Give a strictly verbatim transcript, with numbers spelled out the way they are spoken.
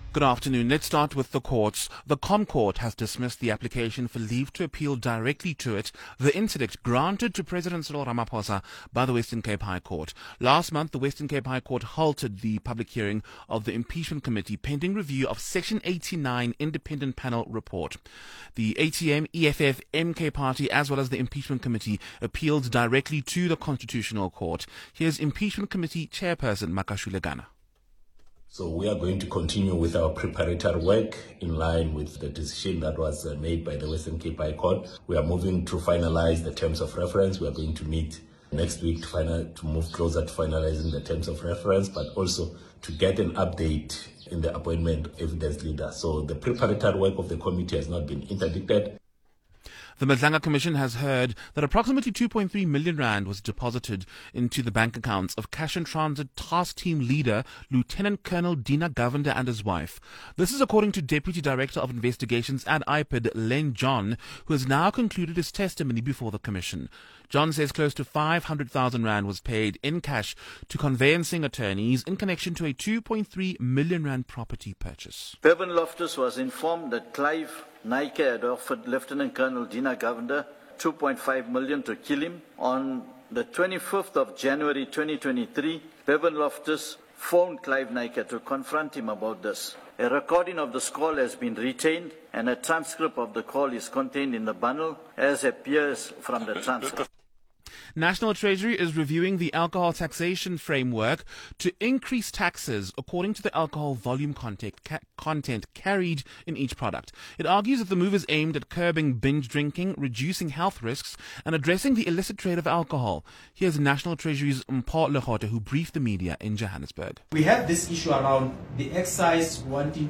Good afternoon. Let's start with the courts. The ComCourt has dismissed the application for leave to appeal directly to it, the interdict granted to President Cyril Ramaphosa by the Western Cape High Court. Last month, the Western Cape High Court halted the public hearing of the impeachment committee pending review of Section eighty-nine independent panel report. The A T M, E F F, M K Party, as well as the impeachment committee appealed directly to the Constitutional Court. Here's impeachment committee chairperson Makashule Gana. So we are going to continue with our preparatory work in line with the decision that was uh, made by the Western Cape High Court. We are moving to finalize the terms of reference. We are going to meet next week to, final, to move closer to finalizing the terms of reference, but also to get an update in the appointment of evidence leader. So the preparatory work of the committee has not been interdicted. The Madlanga Commission has heard that approximately two point three million rand was deposited into the bank accounts of Cash and Transit Task Team leader Lieutenant Colonel Dina Govender and his wife. This is according to Deputy Director of Investigations at I P I D, Len John, who has now concluded his testimony before the Commission. John says close to five hundred thousand rand was paid in cash to conveyancing attorneys in connection to a two point three million rand property purchase. Bevan Loftus was informed that Clive Nike had offered Lieutenant Colonel Dina Govender two point five million to kill him. On the twenty-fifth of January twenty twenty-three, Bevan Loftus phoned Clive Nike to confront him about this. A recording of this call has been retained and a transcript of the call is contained in the bundle as appears from the transcript. National Treasury is reviewing the alcohol taxation framework to increase taxes according to the alcohol volume content, ca- content carried in each product. It argues that the move is aimed at curbing binge drinking, reducing health risks, and addressing the illicit trade of alcohol. Here's National Treasury's Mpho Lekgotla, who briefed the media in Johannesburg. We have this issue around the excise wanting